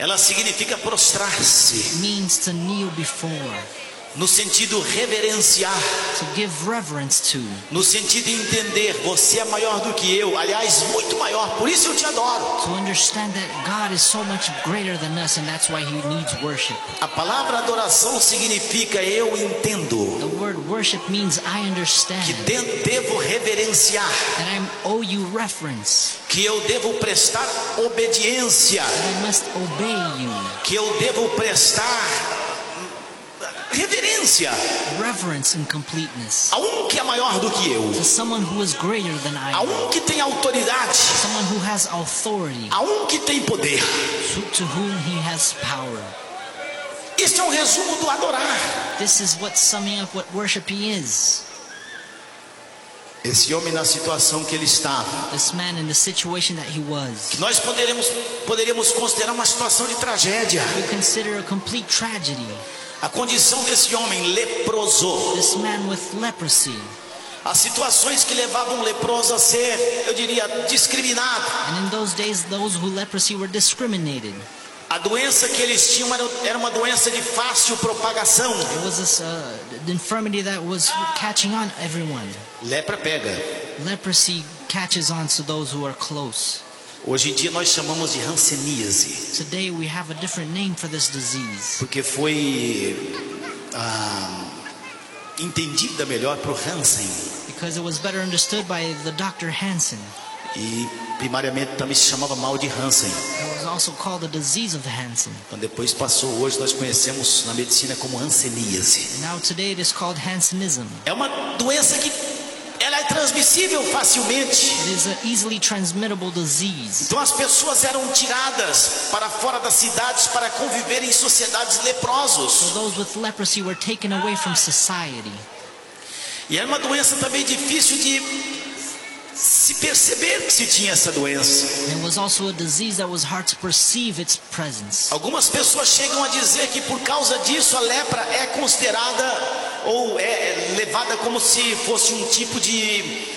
Ela significa prostrar-se, means to kneel before, no sentido reverenciar, to give reverence to, no sentido de entender, você é maior do que eu, aliás, muito maior, por isso eu te adoro. to understand that God is so much greater than us and that's why He needs worship. A palavra adoração significa eu entendo The word worship means I understand que devo reverenciar, that I owe you reverence, que eu devo prestar obediência, that I must obey you, que eu devo prestar reverência reverence and completeness a um que é maior do que eu, to someone who is greater than I a am, um que tem autoridade, someone who has authority, a um que tem poder. to whom He has power. Este é um resumo do adorar. This is what summing up what worship is. Esse homem na situação que ele estava, This man in the situation that he was, nós poderíamos considerar uma situação de tragédia. we consider a complete tragedy. A condição desse homem leproso, This man with leprosy, as situações que levavam o leproso a ser, eu diria, discriminado. and in those days those who leprosy were discriminated. A doença que eles tinham era uma doença de fácil propagação. It was this the infirmity that was catching on everyone. Lepra pega. Leprosy catches on to those who are close. Hoje em dia nós chamamos de hanseníase, Today we have a different name for this disease porque foi entendida melhor por Hansen. because it was better understood by the Dr. Hansen. E primariamente também se chamava mal de Hansen. It was also called the disease of Hansen. Então depois passou, hoje nós conhecemos na medicina como hanseníase. And now today it is called Hansenism. É uma doença que ela é transmissível facilmente. It is an easily transmittable disease. Então as pessoas eram tiradas para fora das cidades para conviver em sociedades So leprosos. those with leprosy were taken away from society. E era uma doença também difícil de se perceber que se tinha essa doença. And it was also a disease that was hard to perceive its presence. Algumas pessoas chegam a dizer que por causa disso a lepra é considerada ou é levada como se fosse um tipo de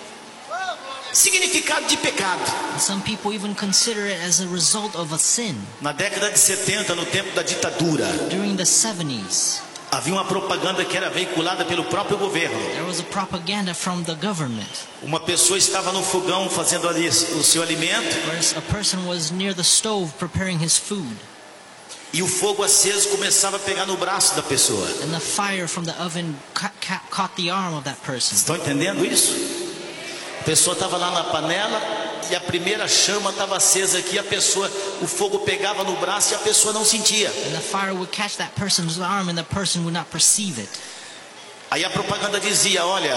significado de pecado. And some people even consider it as a result of a sin. Na década de 70, no tempo da ditadura, During the 70s, havia uma propaganda que era veiculada pelo próprio governo. there was a propaganda from the government Uma pessoa estava no fogão fazendo ali o seu alimento where a person was near the stove preparing his food, e o fogo aceso começava a pegar no braço da pessoa. and the fire from the oven caught the arm of that person. Estão entendendo isso? A pessoa estava lá na panela e a primeira chama estava acesa aqui, o fogo pegava no braço e a pessoa não sentia. And the fire would catch that person's arm and the person would not perceive it. Aí a propaganda dizia, olha,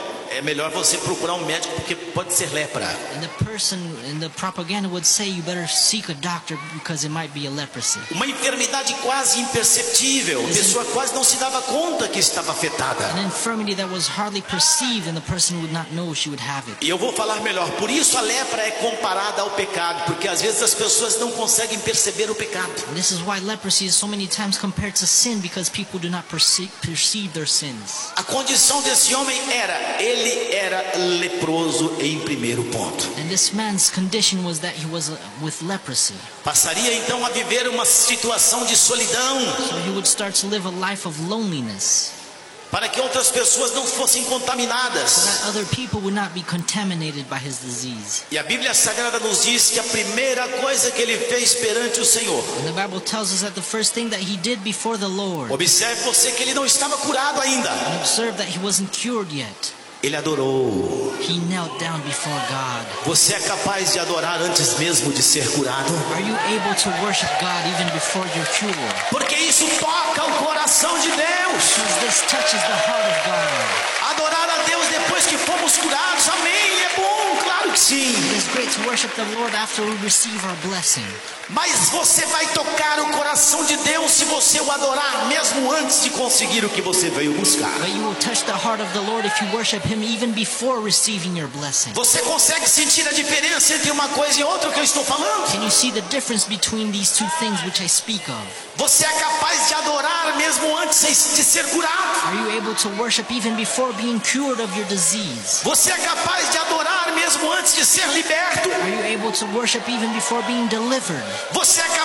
é melhor você procurar um médico porque pode ser lepra. And the person in the propaganda would say you better seek a doctor because it might be a leprosy. Uma enfermidade quase imperceptível, a pessoa quase não se dava conta que estava afetada. An infirmity that was hardly perceived and the person would not know she would have it. E eu vou falar melhor, por isso a lepra é comparada ao pecado, porque às vezes as pessoas não conseguem perceber o pecado. And this is why leprosy is so many times compared to sin, because people do not perceive their sins. A condição desse homem ele era leproso em primeiro ponto. And this man's condition was that he was with leprosy. Passaria então a viver uma situação de solidão, So he would start to live a life of loneliness, para que outras pessoas não fossem so contaminadas. that other people would not be contaminated by his disease. E a Bíblia Sagrada nos diz que a primeira coisa que ele fez perante o Senhor, And the Bible tells us that the first thing that he did before the Lord, observe você que ele não estava curado ainda, and observe that he wasn't cured yet. ele adorou. He knelt down before God. Você é capaz de adorar antes mesmo de ser curado? Are you able to worship God even before you're cured? Porque isso toca o coração de Deus. Because this touches the heart of God. Adorar a Deus depois que fomos curados, amém, é bom, claro que sim. It is great to worship the Lord after we receive our blessing. Mas você vai tocar o coração de Deus se você o adorar mesmo antes de conseguir o que você veio buscar. But you will touch the heart of the Lord if you worship Him even before receiving your blessing. Você consegue sentir a diferença entre uma coisa e outra que eu estou falando? Can you see the difference between these two things which I speak of? Você é capaz de adorar mesmo antes de ser curado? Are you able to worship even before being cured of your disease? Você é capaz de adorar mesmo antes de ser liberto? Are you able to worship even before being delivered? Você é